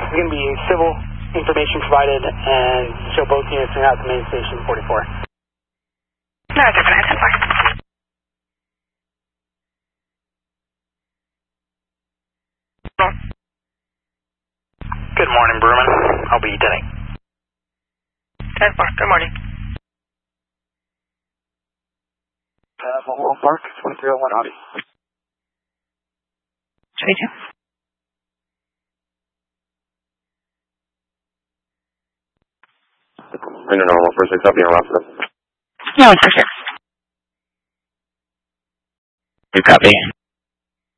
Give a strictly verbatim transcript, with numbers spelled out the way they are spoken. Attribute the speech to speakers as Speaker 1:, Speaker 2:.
Speaker 1: is going to be civil information provided and show both units are out to main station forty-four.
Speaker 2: No, it's different. It's fine.
Speaker 3: Good morning, Berman. I'll be Denny.
Speaker 2: ten four. Good morning.
Speaker 4: Uh, Mobile Park, twenty-three oh one Audi.
Speaker 2: twenty-two.
Speaker 4: Bring a normal first six up here, Rockford.
Speaker 2: No, it's for sure.
Speaker 5: You copy.